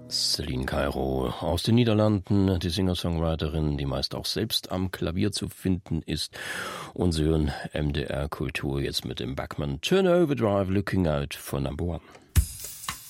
Celine Cairo aus den Niederlanden, die Singer-Songwriterin, die meist auch selbst am Klavier zu finden ist. Und Sie hören MDR Kultur jetzt mit dem Bachmann Turn Overdrive Looking Out for Number One.